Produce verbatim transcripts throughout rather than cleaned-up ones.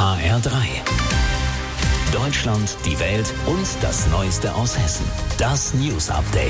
H R drei. Deutschland, die Welt und das Neueste aus Hessen. Das News Update.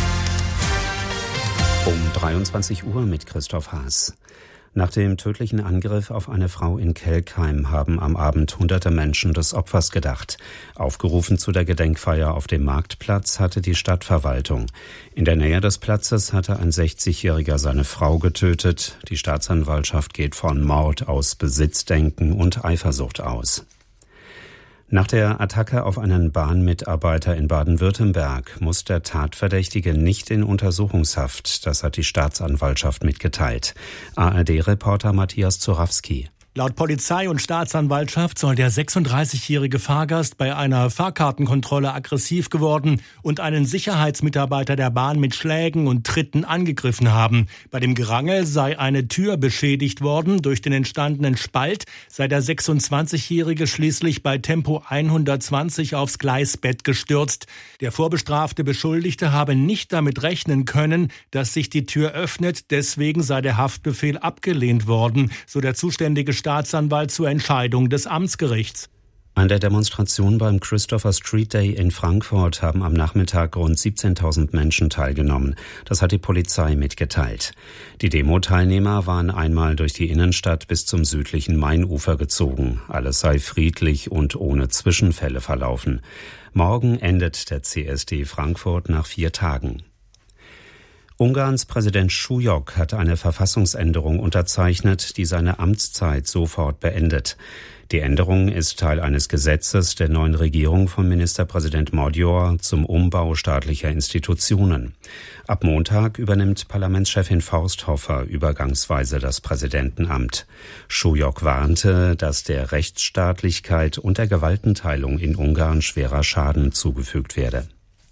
Um dreiundzwanzig Uhr mit Christoph Haas. Nach dem tödlichen Angriff auf eine Frau in Kelkheim haben am Abend hunderte Menschen des Opfers gedacht. Aufgerufen zu der Gedenkfeier auf dem Marktplatz hatte die Stadtverwaltung. In der Nähe des Platzes hatte ein sechzigjähriger seine Frau getötet. Die Staatsanwaltschaft geht von Mord aus Besitzdenken und Eifersucht aus. Nach der Attacke auf einen Bahnmitarbeiter in Baden-Württemberg muss der Tatverdächtige nicht in Untersuchungshaft. Das hat die Staatsanwaltschaft mitgeteilt. A R D-Reporter Matthias Zorawski. Laut Polizei und Staatsanwaltschaft soll der sechsunddreißigjährige Fahrgast bei einer Fahrkartenkontrolle aggressiv geworden und einen Sicherheitsmitarbeiter der Bahn mit Schlägen und Tritten angegriffen haben. Bei dem Gerangel sei eine Tür beschädigt worden. Durch den entstandenen Spalt sei der sechsundzwanzigjährige schließlich bei Tempo hundertzwanzig aufs Gleisbett gestürzt. Der vorbestrafte Beschuldigte habe nicht damit rechnen können, dass sich die Tür öffnet. Deswegen sei der Haftbefehl abgelehnt worden, so der zuständige Staatsanwalt zur Entscheidung des Amtsgerichts. An der Demonstration beim Christopher Street Day in Frankfurt haben am Nachmittag rund siebzehntausend Menschen teilgenommen. Das hat die Polizei mitgeteilt. Die Demo-Teilnehmer waren einmal durch die Innenstadt bis zum südlichen Mainufer gezogen. Alles sei friedlich und ohne Zwischenfälle verlaufen. Morgen endet der C S D Frankfurt nach vier Tagen. Ungarns Präsident Schujok hat eine Verfassungsänderung unterzeichnet, die seine Amtszeit sofort beendet. Die Änderung ist Teil eines Gesetzes der neuen Regierung von Ministerpräsident Magyar zum Umbau staatlicher Institutionen. Ab Montag übernimmt Parlamentschefin Forsthofer übergangsweise das Präsidentenamt. Schujok warnte, dass der Rechtsstaatlichkeit und der Gewaltenteilung in Ungarn schwerer Schaden zugefügt werde.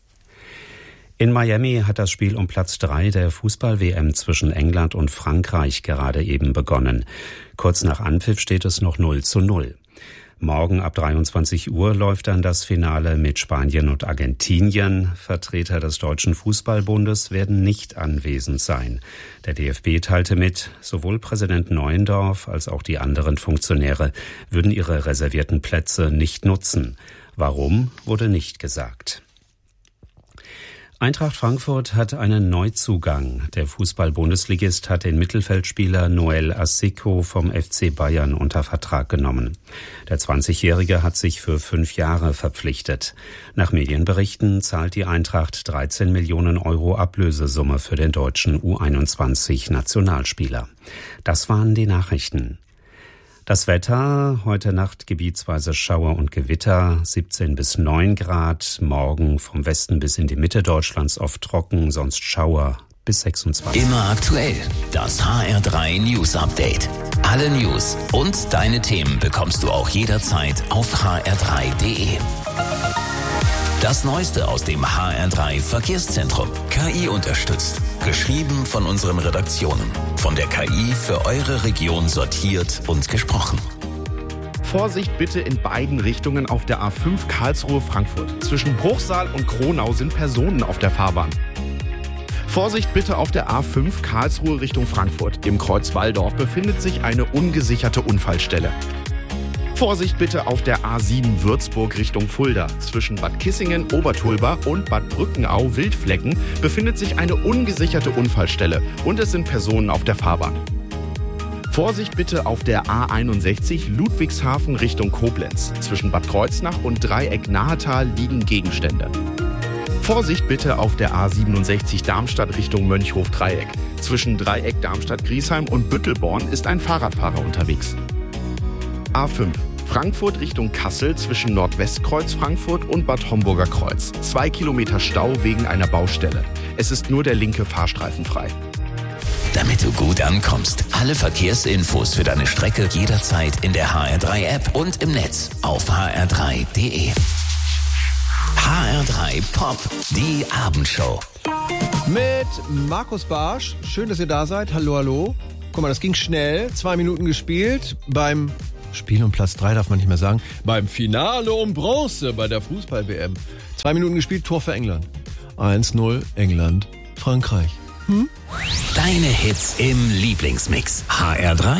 In Miami hat das Spiel um Platz drei der Fußball-W M zwischen England und Frankreich gerade eben begonnen. Kurz nach Anpfiff steht es noch null zu null. Morgen ab dreiundzwanzig Uhr läuft dann das Finale mit Spanien und Argentinien. Vertreter des Deutschen Fußballbundes werden nicht anwesend sein. Der D F B teilte mit, sowohl Präsident Neuendorf als auch die anderen Funktionäre würden ihre reservierten Plätze nicht nutzen. Warum, wurde nicht gesagt. Eintracht Frankfurt hat einen Neuzugang. Der Fußball-Bundesligist hat den Mittelfeldspieler Noel Asiko vom F C Bayern unter Vertrag genommen. Der zwanzigjährige hat sich für fünf Jahre verpflichtet. Nach Medienberichten zahlt die Eintracht dreizehn Millionen Euro Ablösesumme für den deutschen U einundzwanzig Nationalspieler. Das waren die Nachrichten. Das Wetter, heute Nacht gebietsweise Schauer und Gewitter, siebzehn bis neun Grad, morgen vom Westen bis in die Mitte Deutschlands oft trocken, sonst Schauer bis sechsundzwanzig. Immer aktuell, das H R drei News Update. Alle News und deine Themen bekommst du auch jederzeit auf h r drei punkt d e. Das Neueste aus dem H R drei Verkehrszentrum. K I unterstützt. Geschrieben von unseren Redaktionen. Von der K I für eure Region sortiert und gesprochen. Vorsicht bitte in beiden Richtungen auf der A fünf Karlsruhe-Frankfurt. Zwischen Bruchsal und Kronau sind Personen auf der Fahrbahn. Vorsicht bitte auf der A fünf Karlsruhe Richtung Frankfurt. Im Kreuz Walldorf befindet sich eine ungesicherte Unfallstelle. Vorsicht bitte auf der A sieben Würzburg Richtung Fulda. Zwischen Bad Kissingen, Obertulba und Bad Brückenau-Wildflecken befindet sich eine ungesicherte Unfallstelle und es sind Personen auf der Fahrbahn. Vorsicht bitte auf der A einundsechzig Ludwigshafen Richtung Koblenz. Zwischen Bad Kreuznach und Dreieck Nahetal liegen Gegenstände. Vorsicht bitte auf der A siebenundsechzig Darmstadt Richtung Mönchhof-Dreieck. Zwischen Dreieck Darmstadt-Griesheim und Büttelborn ist ein Fahrradfahrer unterwegs. A fünf Frankfurt Richtung Kassel zwischen Nordwestkreuz Frankfurt und Bad Homburger Kreuz. Zwei Kilometer Stau wegen einer Baustelle. Es ist nur der linke Fahrstreifen frei. Damit du gut ankommst, alle Verkehrsinfos für deine Strecke jederzeit in der H R drei App und im Netz auf h r drei punkt d e. H R drei Pop, die Abendshow. Mit Markus Barsch. Schön, dass ihr da seid. Hallo, hallo. Guck mal, das ging schnell. Zwei Minuten gespielt beim Spiel um Platz drei, darf man nicht mehr sagen. Beim Finale um Bronze bei der Fußball-W M. Zwei Minuten gespielt, Tor für England. eins null England, Frankreich. Hm? Deine Hits im Lieblingsmix. H R drei.